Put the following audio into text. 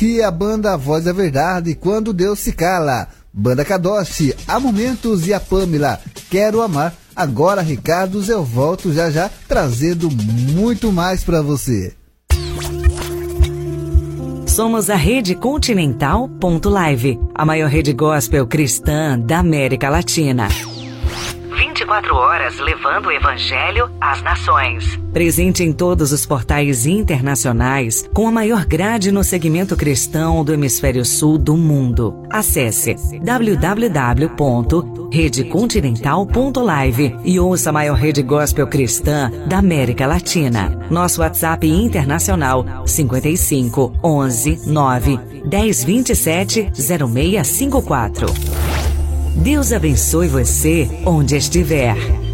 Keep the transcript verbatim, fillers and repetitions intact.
E a banda Voz da Verdade, Quando Deus Se Cala. Banda Kadoshi, Há Momentos e a Pamela, Quero Amar. Agora, Ricardos, eu volto já já trazendo muito mais para você. Somos a Rede Continental ponto live, a maior rede gospel cristã da América Latina. vinte e quatro horas levando o Evangelho às nações. Presente em todos os portais internacionais, com a maior grade no segmento cristão do hemisfério sul do mundo. Acesse w w w ponto rede continental ponto live e ouça a maior rede gospel cristã da América Latina. Nosso WhatsApp internacional cinquenta e cinco, onze, nove, dez, vinte e sete, zero seis cinco quatro. Deus abençoe você onde estiver.